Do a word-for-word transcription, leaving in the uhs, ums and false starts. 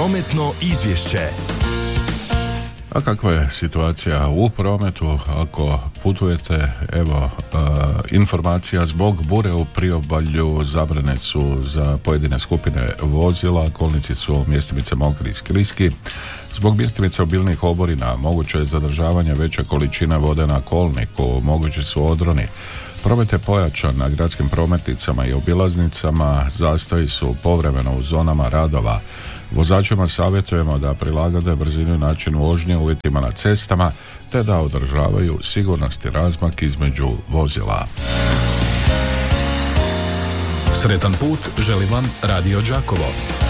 Prometno izvješće. A kakva je situacija u prometu ako putujete? Evo, e, informacija zbog bure u priobalju, zabrane su za pojedine skupine vozila, kolnici su mjestimice mokri i skliski. Zbog mjestimice obilnih oborina moguće je zadržavanje veće količine vode na kolniku, mogući su odroni. Promet je pojačan na gradskim prometnicama i obilaznicama, zastoji su povremeno u zonama radova. Vozačima savjetujemo da prilagode brzinu i način vožnje uvjetima na cestama, te da održavaju sigurnosni razmak između vozila. Sretan put želi vam Radio Đakovo.